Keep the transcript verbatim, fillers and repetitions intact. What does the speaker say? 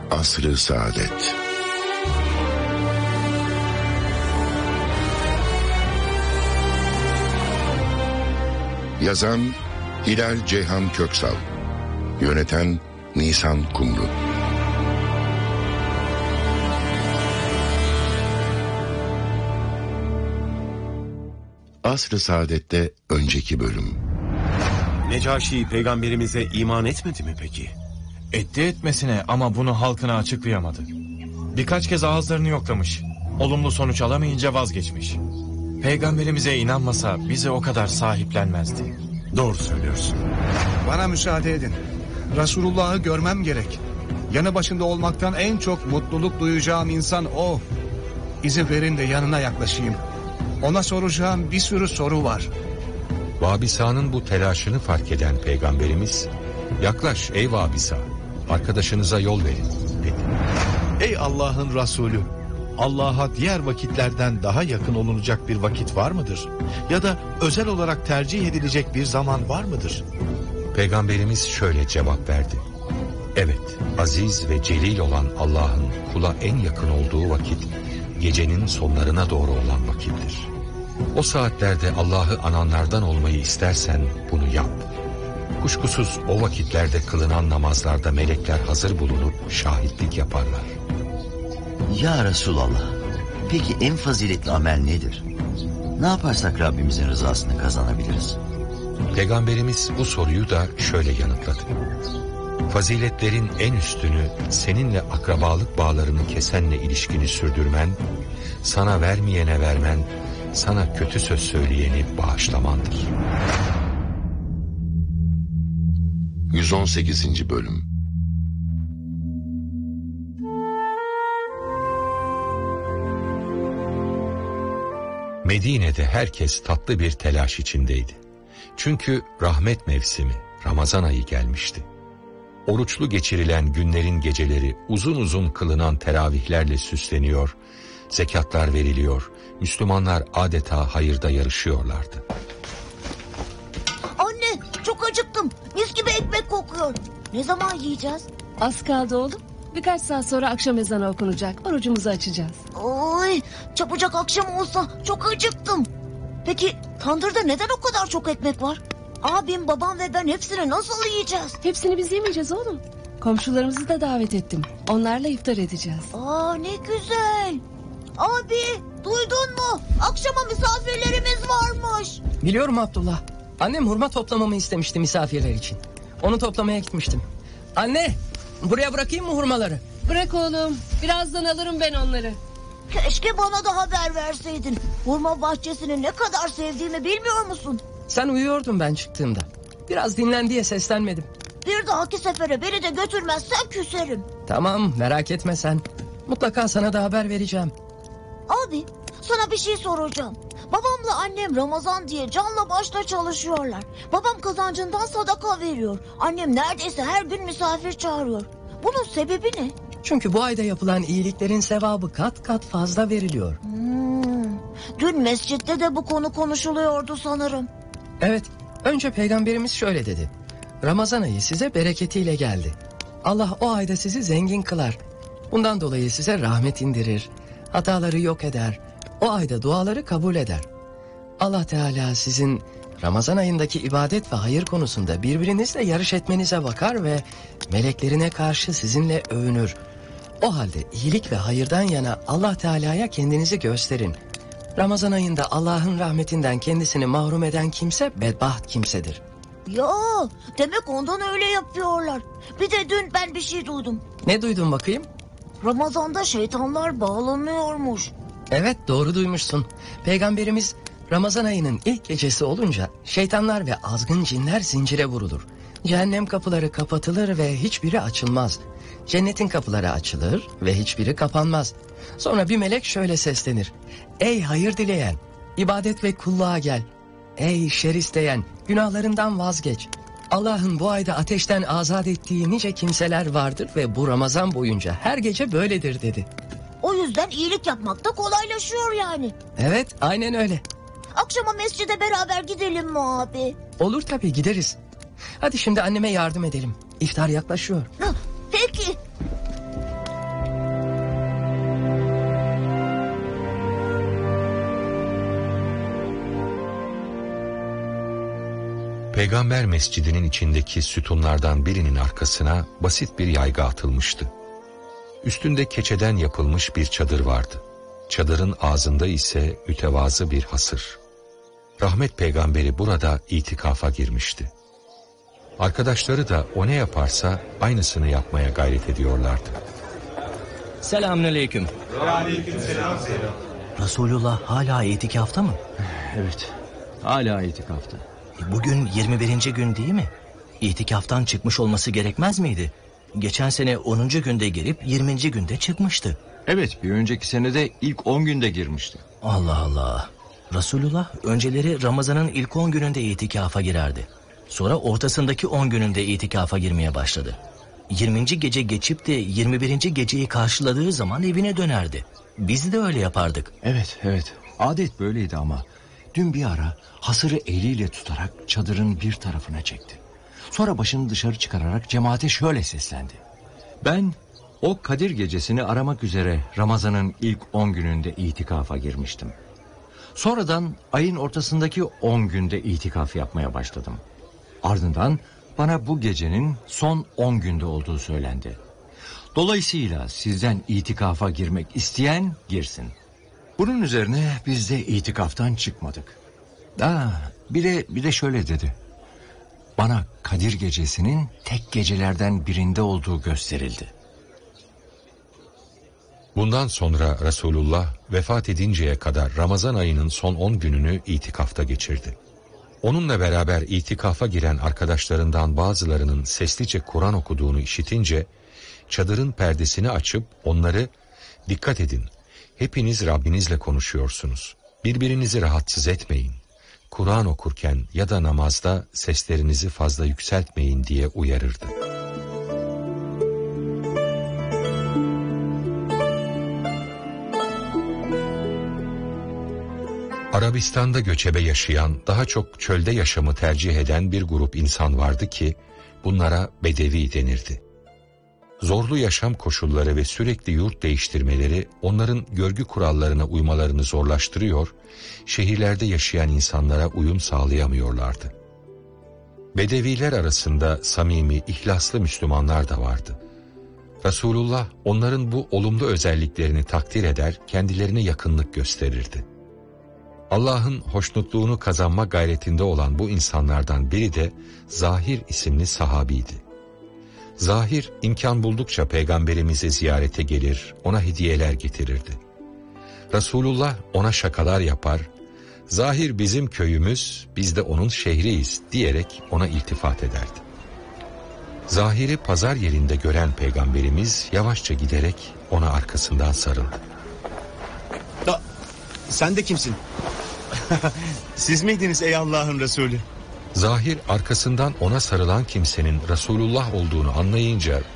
Asr-ı Saadet. Yazan Hilal Ceyhan Köksal. Yöneten Nisan Kumru. Asr-ı Saadet'te önceki bölüm. Necaşi peygamberimize iman etmedi mi peki? Etti etmesine ama bunu halkına açıklayamadı. Birkaç kez ağızlarını yoklamış. Olumlu sonuç alamayınca vazgeçmiş. Peygamberimize inanmasa bizi o kadar sahiplenmezdi. Doğru söylüyorsun. Bana müsaade edin. Resulullah'ı görmem gerek. Yanı başında olmaktan en çok mutluluk duyacağım insan o. İzin verin de yanına yaklaşayım. Ona soracağım bir sürü soru var. Vabisa'nın bu telaşını fark eden Peygamberimiz, "Yaklaş ey Vabisa, arkadaşınıza yol verin," dedi. Ey Allah'ın Resulü, Allah'a diğer vakitlerden daha yakın olunacak bir vakit var mıdır? Ya da özel olarak tercih edilecek bir zaman var mıdır? Peygamberimiz şöyle cevap verdi: "Evet, aziz ve celil olan Allah'ın kula en yakın olduğu vakit, gecenin sonlarına doğru olan vakittir. O saatlerde Allah'ı ananlardan olmayı istersen bunu yap. Kuşkusuz o vakitlerde kılınan namazlarda melekler hazır bulunup şahitlik yaparlar." Ya Resulallah, peki en faziletli amel nedir? Ne yaparsak Rabbimizin rızasını kazanabiliriz? Peygamberimiz bu soruyu da şöyle yanıtladı: "Faziletlerin en üstünü seninle akrabalık bağlarını kesenle ilişkini sürdürmen, sana vermeyene vermen, sana kötü söz söyleyeni bağışlamandır." yüz on sekizinci bölüm. Medine'de herkes tatlı bir telaş içindeydi. Çünkü rahmet mevsimi, Ramazan ayı gelmişti. Oruçlu geçirilen günlerin geceleri uzun uzun kılınan teravihlerle süsleniyor, zekatlar veriliyor, Müslümanlar adeta hayırda yarışıyorlardı. Anne, çok acıktım. Mis gibi ekmek kokuyor. Ne zaman yiyeceğiz? Az kaldı oğlum. Birkaç saat sonra akşam ezanı okunacak. Orucumuzu açacağız. Oy, çabucak akşam olsa çok acıktım. Peki tandırda neden o kadar çok ekmek var? Abim, babam ve ben hepsini nasıl yiyeceğiz? Hepsini biz yemeyeceğiz oğlum. Komşularımızı da davet ettim. Onlarla iftar edeceğiz. Aa, ne güzel. Abi, duydun mu? Akşama misafirlerimiz varmış. Biliyorum Abdullah. Annem hurma toplamamı istemişti misafirler için. Onu toplamaya gitmiştim. Anne, buraya bırakayım mı hurmaları? Bırak oğlum. Birazdan alırım ben onları. Keşke bana da haber verseydin. Hurma bahçesini ne kadar sevdiğimi bilmiyor musun? Sen uyuyordun ben çıktığımda. Biraz dinlen diye seslenmedim. Bir dahaki sefere beni de götürmezsen küserim. Tamam, merak etme sen. Mutlaka sana da haber vereceğim. Abi, sana bir şey soracağım. Babamla annem Ramazan diye canla başla çalışıyorlar. Babam kazancından sadaka veriyor. Annem neredeyse her gün misafir çağırıyor. Bunun sebebi ne? Çünkü bu ayda yapılan iyiliklerin sevabı kat kat fazla veriliyor. Hmm, dün mescitte de bu konu konuşuluyordu sanırım. Evet, önce Peygamberimiz şöyle dedi: Ramazan ayı size bereketiyle geldi. Allah o ayda sizi zengin kılar. Bundan dolayı size rahmet indirir. Hataları yok eder. O ayda duaları kabul eder. Allah Teala sizin Ramazan ayındaki ibadet ve hayır konusunda birbirinizle yarış etmenize bakar ve meleklerine karşı sizinle övünür. O halde iyilik ve hayırdan yana Allah Teala'ya kendinizi gösterin. Ramazan ayında Allah'ın rahmetinden kendisini mahrum eden kimse bedbaht kimsedir. Ya, demek ondan öyle yapıyorlar. Bir de dün ben bir şey duydum. Ne duydun bakayım? Ramazan'da şeytanlar bağlanıyormuş. Evet, doğru duymuşsun. Peygamberimiz Ramazan ayının ilk gecesi olunca şeytanlar ve azgın cinler zincire vurulur. Cehennem kapıları kapatılır ve hiçbiri açılmaz. Cennetin kapıları açılır ve hiçbiri kapanmaz. Sonra bir melek şöyle seslenir: Ey hayır dileyen, ibadet ve kulluğa gel. Ey şer isteyen, günahlarından vazgeç. Allah'ın bu ayda ateşten azat ettiği nice kimseler vardır ve bu Ramazan boyunca her gece böyledir dedi. O yüzden iyilik yapmak da kolaylaşıyor yani. Evet, aynen öyle. Akşama mescide beraber gidelim mi abi? Olur tabii, gideriz. Hadi şimdi anneme yardım edelim. İftar yaklaşıyor. Peki. Peygamber mescidinin içindeki sütunlardan birinin arkasına basit bir yayga atılmıştı. Üstünde keçeden yapılmış bir çadır vardı. Çadırın ağzında ise mütevazı bir hasır. Rahmet peygamberi burada itikafa girmişti. Arkadaşları da o ne yaparsa aynısını yapmaya gayret ediyorlardı. Selamünaleyküm. Aleykümselam. Resulullah hala itikafta mı? Evet, hala itikafta. E, Bugün yirmi birinci gün değil mi? İtikaftan çıkmış olması gerekmez miydi? Geçen sene onuncu günde girip yirminci günde çıkmıştı. Evet, bir önceki senede ilk on günde girmişti. Allah Allah. Resulullah önceleri Ramazan'ın ilk on gününde itikafa girerdi. Sonra ortasındaki on gününde itikafa girmeye başladı. yirminci gece geçip de yirmi birinci geceyi karşıladığı zaman evine dönerdi. Biz de öyle yapardık. Evet, evet. Adet böyleydi ama dün bir ara hasırı eliyle tutarak çadırın bir tarafına çekti. Sonra başını dışarı çıkararak cemaate şöyle seslendi. Ben o Kadir gecesini aramak üzere Ramazan'ın ilk on gününde itikafa girmiştim. Sonradan ayın ortasındaki on günde itikaf yapmaya başladım. Ardından bana bu gecenin son on günde olduğu söylendi. Dolayısıyla sizden itikafa girmek isteyen girsin. Bunun üzerine biz de itikaftan çıkmadık. Aa, bir de bir de şöyle dedi. Bana Kadir gecesinin tek gecelerden birinde olduğu gösterildi. Bundan sonra Resulullah vefat edinceye kadar Ramazan ayının son on gününü itikafta geçirdi. Onunla beraber itikafa giren arkadaşlarından bazılarının seslice Kur'an okuduğunu işitince çadırın perdesini açıp onları "Dikkat edin, hepiniz Rabbinizle konuşuyorsunuz. Birbirinizi rahatsız etmeyin. Kur'an okurken ya da namazda seslerinizi fazla yükseltmeyin" diye uyarırdı. Arabistan'da göçebe yaşayan, daha çok çölde yaşamı tercih eden bir grup insan vardı ki bunlara Bedevi denirdi. Zorlu yaşam koşulları ve sürekli yurt değiştirmeleri onların görgü kurallarına uymalarını zorlaştırıyor, şehirlerde yaşayan insanlara uyum sağlayamıyorlardı. Bedeviler arasında samimi, ihlaslı Müslümanlar da vardı. Resulullah onların bu olumlu özelliklerini takdir eder, kendilerine yakınlık gösterirdi. Allah'ın hoşnutluğunu kazanma gayretinde olan bu insanlardan biri de Zahir isimli sahabiydi. Zahir imkan buldukça peygamberimizi ziyarete gelir, ona hediyeler getirirdi. Resulullah ona şakalar yapar, "Zahir bizim köyümüz, biz de onun şehriyiz" diyerek ona iltifat ederdi. Zahir'i pazar yerinde gören peygamberimiz yavaşça giderek ona arkasından sarıldı. Da, sen de kimsin? Siz miydiniz ey Allah'ın Resulü? Zahir arkasından ona sarılan kimsenin Resulullah olduğunu anlayınca